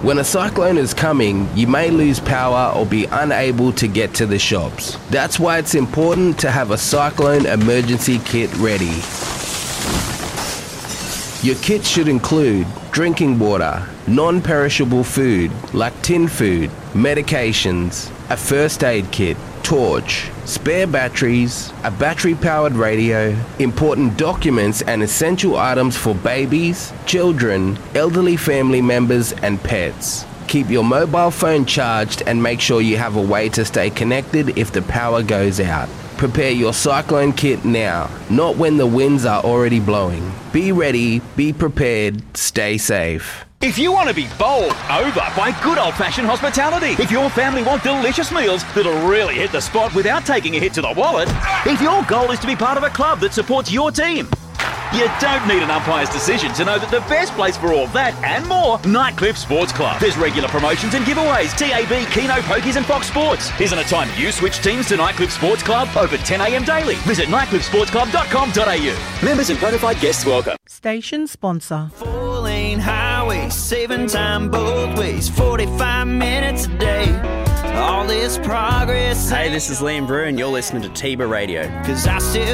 When a cyclone is coming, you may lose power or be unable to get to the shops. That's why it's important to have a cyclone emergency kit ready. Your kit should include drinking water, non-perishable food like tin food, medications, a first aid kit, torch, spare batteries, a battery-powered radio, important documents and essential items for babies, children, elderly family members and pets. Keep your mobile phone charged and make sure you have a way to stay connected if the power goes out. Prepare your cyclone kit now, not when the winds are already blowing. Be ready, be prepared, stay safe. If you want to be bowled over by good old-fashioned hospitality, if your family want delicious meals that'll really hit the spot without taking a hit to the wallet, if your goal is to be part of a club that supports your team, you don't need an umpire's decision to know that the best place for all that and more, Nightcliff Sports Club. There's regular promotions and giveaways, TAB, Keno, Pokies and Fox Sports. Isn't it time you switch teams to Nightcliff Sports Club over 10 a.m. daily? Visit nightcliffsportsclub.com.au. Members and bona fide guests welcome. Station sponsor. 4-lane highway, saving time both ways, 45 minutes a day. All this progress. Hey, this is Liam Brew and you're listening to Tiba Radio. 'Cause I still